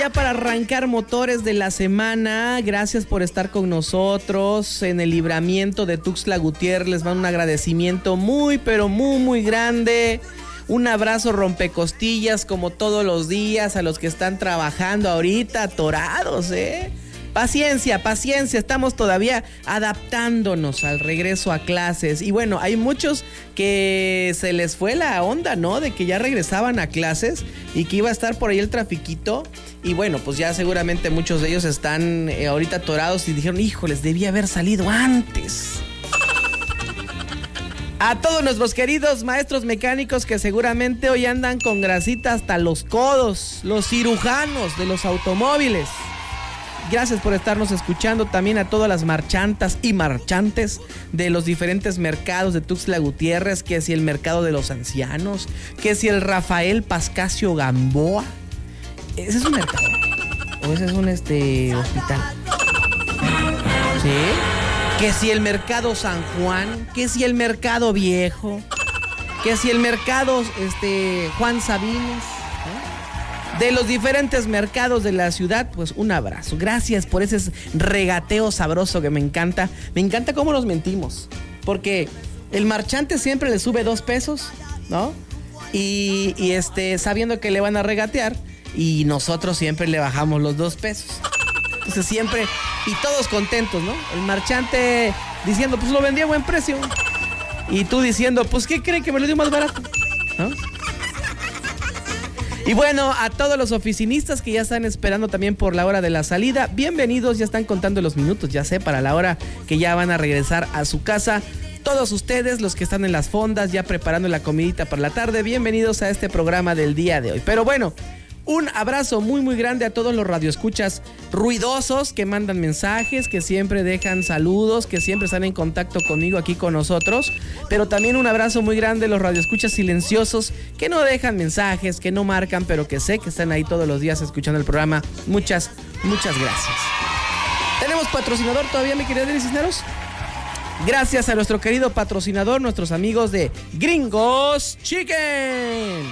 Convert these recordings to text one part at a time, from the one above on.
Ya para arrancar motores de la semana, gracias por estar con nosotros en el libramiento de Tuxtla Gutiérrez. Les va un agradecimiento muy, pero muy grande. Un abrazo rompecostillas como todos los días a los que están trabajando ahorita, atorados, Paciencia, estamos todavía adaptándonos al regreso a clases. Y bueno, hay muchos que se les fue la onda, ¿no? De que ya regresaban a clases y que iba a estar por ahí el trafiquito. Y bueno, pues ya seguramente muchos de ellos están ahorita atorados y dijeron, híjoles, debía haber salido antes. A todos nuestros queridos maestros mecánicos que seguramente hoy andan con grasita hasta los codos, los cirujanos de los automóviles. Gracias por estarnos escuchando. También a todas las marchantas y marchantes de los diferentes mercados de Tuxtla Gutiérrez, que si el mercado de los ancianos, que si el Rafael Pascasio Gamboa. ¿Ese es un mercado? ¿O ese es un hospital? ¿Sí? Que si el mercado San Juan, que si el mercado Viejo, que si el mercado Juan Sabines. De los diferentes mercados de la ciudad, pues un abrazo. Gracias por ese regateo sabroso que me encanta. Me encanta cómo nos mentimos. Porque el marchante siempre le sube 2 pesos, ¿no? Y sabiendo que le van a regatear. Y nosotros siempre le bajamos los 2 pesos. Entonces siempre, y todos contentos, ¿no? El marchante diciendo, pues lo vendí a buen precio. Y tú diciendo, pues ¿qué cree que me lo dio más barato? ¿No? Y bueno, a todos los oficinistas que ya están esperando también por la hora de la salida, bienvenidos, ya están contando los minutos, ya sé, para la hora que ya van a regresar a su casa. Todos ustedes, los que están en las fondas, ya preparando la comidita para la tarde, bienvenidos a este programa del día de hoy. Pero bueno, un abrazo muy grande a todos los radioescuchas ruidosos que mandan mensajes, que siempre dejan saludos, que siempre están en contacto conmigo aquí con nosotros. Pero también un abrazo muy grande a los radioescuchas silenciosos que no dejan mensajes, que no marcan, pero que sé que están ahí todos los días escuchando el programa. Muchas gracias. ¿Tenemos patrocinador todavía, mi querido Denis Cisneros? Gracias a nuestro querido patrocinador, nuestros amigos de Gringos Chicken.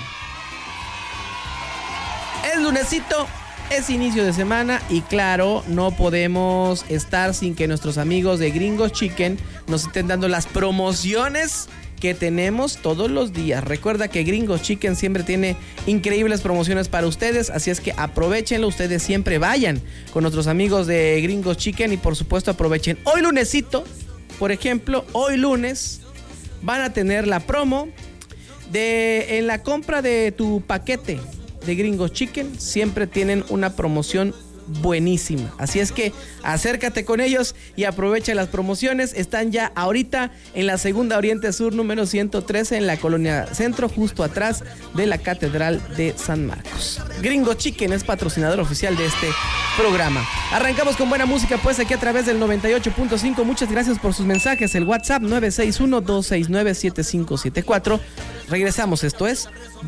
Es lunesito, es inicio de semana y claro, no podemos estar sin que nuestros amigos de Gringos Chicken nos estén dando las promociones que tenemos todos los días. Recuerda que Gringos Chicken siempre tiene increíbles promociones para ustedes, así es que aprovechenlo, ustedes siempre vayan con nuestros amigos de Gringos Chicken y por supuesto aprovechen. Hoy lunesito, por ejemplo, hoy lunes van a tener la promo en la compra de tu paquete de Gringos Chicken, siempre tienen una promoción buenísima. Así es que acércate con ellos y aprovecha las promociones. Están ya ahorita en la Segunda Oriente Sur número 113 en la Colonia Centro, justo atrás de la Catedral de San Marcos. Gringos Chicken es patrocinador oficial de este programa. Arrancamos con buena música pues aquí a través del 98.5. Muchas gracias por sus mensajes. El WhatsApp 961-269-7574. Regresamos, esto es